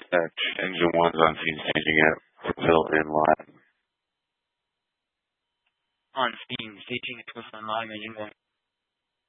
Dispatch, Engine 1's on scene staging at Fulfill in Lime. On scene staging at Fulfill in Lime, Engine 1.